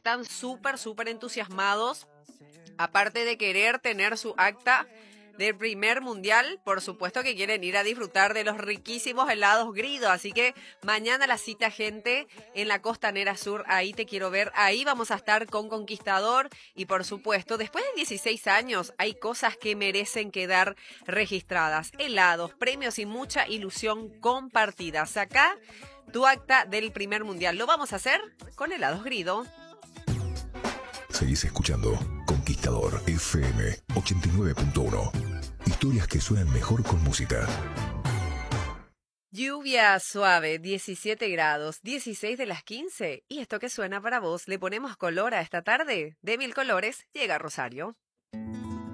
están súper entusiasmados. Aparte de querer tener su acta del primer mundial, por supuesto que quieren ir a disfrutar de los riquísimos helados Grido. Así que mañana la cita, gente, en la Costanera Sur. Ahí te quiero ver. Ahí vamos a estar con Conquistador. Y por supuesto, después de 16 años, hay cosas que merecen quedar registradas. Helados, premios y mucha ilusión compartida. Saca tu acta del primer mundial. Lo vamos a hacer con helados Grido. Seguís escuchando Conquistador FM 89.1. Historias que suenan mejor con música. Lluvia suave, 17 grados, 16 de las 15. Y esto que suena para vos, le ponemos color a esta tarde. De Mil Colores llega Rosario.